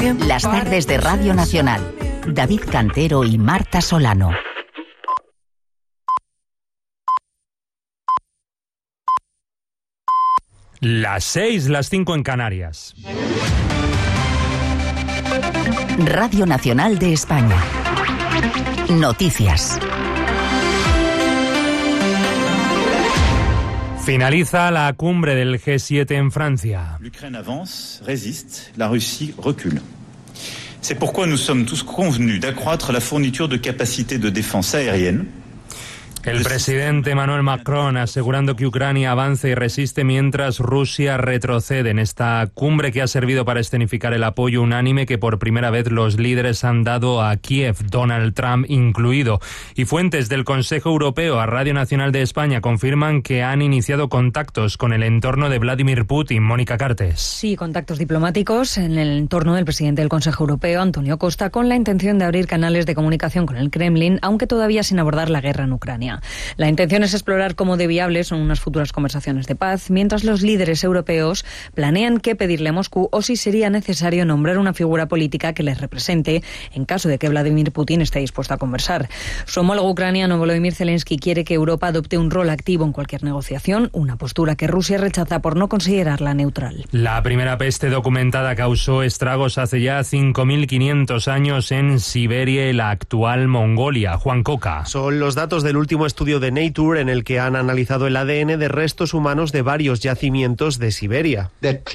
Las tardes de Radio Nacional. David Cantero y Marta Solano. Las 6, las 5 en Canarias. Radio Nacional de España. Noticias. Finaliza la cumbre del G7 en Francia. L'Ukraine avance, résiste, la Russie recule. C'est pourquoi nous sommes tous convenus d'accroître la fourniture de capacités de défense aérienne. El presidente Emmanuel Macron asegurando que Ucrania avanza y resiste mientras Rusia retrocede en esta cumbre que ha servido para escenificar el apoyo unánime que por primera vez los líderes han dado a Kiev, Donald Trump incluido. Y fuentes del Consejo Europeo a Radio Nacional de España confirman que han iniciado contactos con el entorno de Vladimir Putin. Mónica Cartes. Sí, contactos diplomáticos en el entorno del presidente del Consejo Europeo, Antonio Costa, con la intención de abrir canales de comunicación con el Kremlin, aunque todavía sin abordar la guerra en Ucrania. La intención es explorar cómo de viables son unas futuras conversaciones de paz, mientras los líderes europeos planean qué pedirle a Moscú o si sería necesario nombrar una figura política que les represente en caso de que Vladimir Putin esté dispuesto a conversar. Su homólogo ucraniano Volodymyr Zelensky quiere que Europa adopte un rol activo en cualquier negociación, una postura que Rusia rechaza por no considerarla neutral. La primera peste documentada causó estragos hace ya 5.500 años en Siberia y la actual Mongolia. Juan Coca. Son los datos del último estudio de Nature en el que han analizado el ADN de restos humanos de varios yacimientos de Siberia.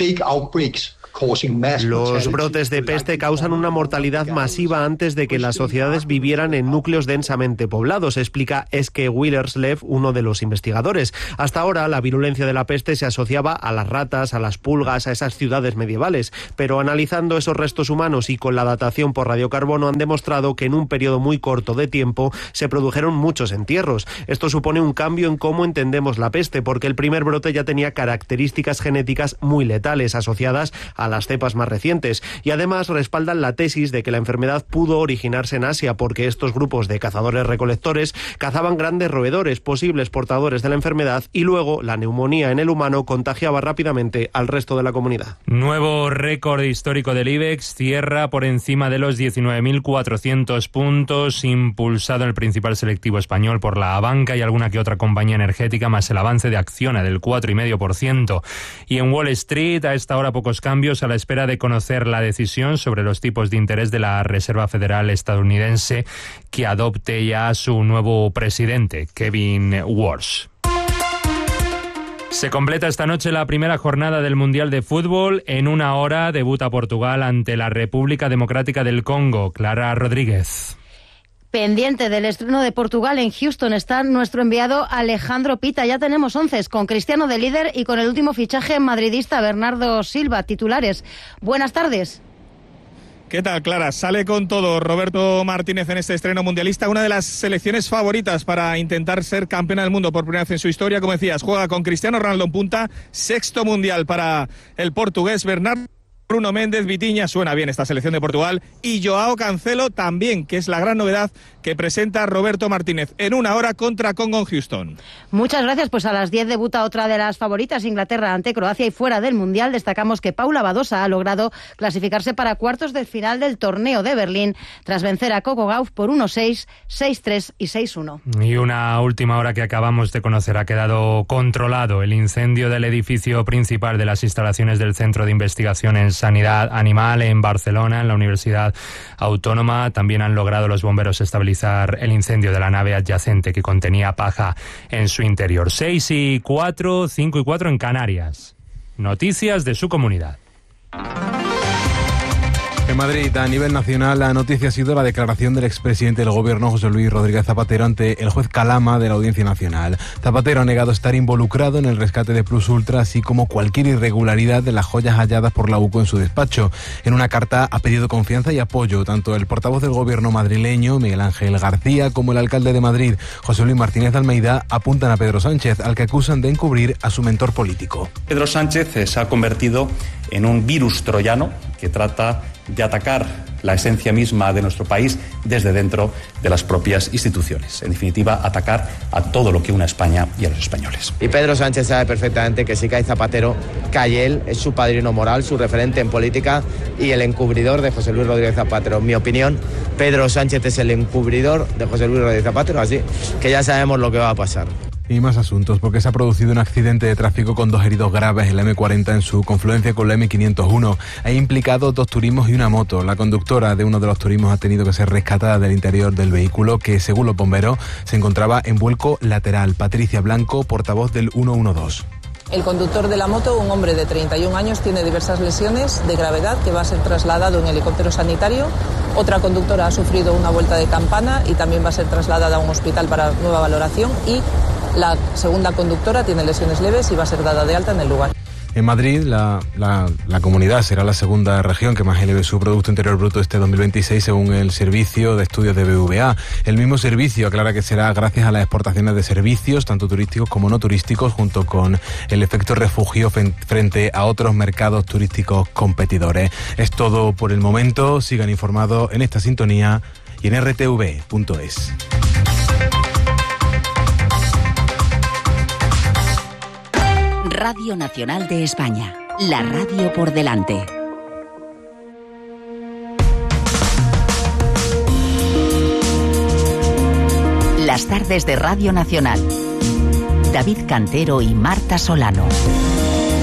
Los brotes de peste causan una mortalidad masiva antes de que las sociedades vivieran en núcleos densamente poblados, explica Eske Willerslev, uno de los investigadores. Hasta ahora, la virulencia de la peste se asociaba a las ratas, a las pulgas, a esas ciudades medievales, pero analizando esos restos humanos y con la datación por radiocarbono han demostrado que en un periodo muy corto de tiempo se produjeron muchos entierros. Esto supone un cambio en cómo entendemos la peste, porque el primer brote ya tenía características genéticas muy letales asociadas a las cepas más recientes, y además respaldan la tesis de que la enfermedad pudo originarse en Asia porque estos grupos de cazadores-recolectores cazaban grandes roedores, posibles portadores de la enfermedad, y luego la neumonía en el humano contagiaba rápidamente al resto de la comunidad. Nuevo récord histórico del IBEX, cierra por encima de los 19.400 puntos, impulsado en el principal selectivo español por la banca y alguna que otra compañía energética, más el avance de Acciona del 4,5%. Y en Wall Street, a esta hora pocos cambios a la espera de conocer la decisión sobre los tipos de interés de la Reserva Federal estadounidense, que adopte ya su nuevo presidente, Kevin Walsh. Se completa esta noche la primera jornada del Mundial de Fútbol. En una hora debuta Portugal ante la República Democrática del Congo. Clara Rodríguez. Pendiente del estreno de Portugal en Houston está nuestro enviado Alejandro Pita. Ya tenemos 11 con Cristiano de líder y con el último fichaje madridista Bernardo Silva, titulares. Buenas tardes. ¿Qué tal, Clara? Sale con todo Roberto Martínez en este estreno mundialista, una de las selecciones favoritas para intentar ser campeona del mundo por primera vez en su historia. Como decías, juega con Cristiano Ronaldo en punta, sexto mundial para el portugués Bernardo. Bruno Méndez, Vitinha, suena bien esta selección de Portugal, y Joao Cancelo también, que es la gran novedad que presenta Roberto Martínez en una hora contra Congo en Houston. Muchas gracias. Pues a las 10 debuta otra de las favoritas, Inglaterra ante Croacia, y fuera del Mundial destacamos que Paula Badosa ha logrado clasificarse para cuartos de final del torneo de Berlín tras vencer a Coco Gauff por 1-6, 6-3 y 6-1. Y una última hora que acabamos de conocer, ha quedado controlado el incendio del edificio principal de las instalaciones del Centro de Investigación en Sanidad Animal en Barcelona, en la Universidad Autónoma. También han logrado los bomberos estabilizar el incendio de la nave adyacente que contenía paja en su interior. 6:04, 5:04 en Canarias. Noticias de su comunidad. En Madrid, a nivel nacional, la noticia ha sido la declaración del expresidente del Gobierno, José Luis Rodríguez Zapatero, ante el juez Calama de la Audiencia Nacional. Zapatero ha negado estar involucrado en el rescate de Plus Ultra, así como cualquier irregularidad de las joyas halladas por la UCO en su despacho. En una carta ha pedido confianza y apoyo tanto el portavoz del Gobierno madrileño, Miguel Ángel García, como el alcalde de Madrid, José Luis Martínez Almeida, apuntan a Pedro Sánchez, al que acusan de encubrir a su mentor político. Pedro Sánchez se ha convertido en un virus troyano que trata de atacar la esencia misma de nuestro país desde dentro de las propias instituciones. En definitiva, atacar a todo lo que une a España y a los españoles. Y Pedro Sánchez sabe perfectamente que si cae Zapatero, cae él, es su padrino moral, su referente en política y el encubridor de José Luis Rodríguez Zapatero. En mi opinión, Pedro Sánchez es el encubridor de José Luis Rodríguez Zapatero, así que ya sabemos lo que va a pasar. Y más asuntos, porque se ha producido un accidente de tráfico con 2 heridos graves en la M40 en su confluencia con la M501. Ha implicado 2 turismos y una moto. La conductora de uno de los turismos ha tenido que ser rescatada del interior del vehículo, que según los bomberos se encontraba en vuelco lateral. Patricia Blanco, portavoz del 112. El conductor de la moto, un hombre de 31 años, tiene diversas lesiones de gravedad que va a ser trasladado en helicóptero sanitario. Otra conductora ha sufrido una vuelta de campana y también va a ser trasladada a un hospital para nueva valoración. Y la segunda conductora tiene lesiones leves y va a ser dada de alta en el lugar. En Madrid, la comunidad será la segunda región que más eleve su Producto Interior Bruto este 2026, según el Servicio de Estudios de BBVA. El mismo servicio aclara que será gracias a las exportaciones de servicios, tanto turísticos como no turísticos, junto con el efecto refugio frente a otros mercados turísticos competidores. Es todo por el momento. Sigan informados en esta sintonía y en rtv.es. Radio Nacional de España, la radio por delante. Las tardes de Radio Nacional. David Cantero y Marta Solano.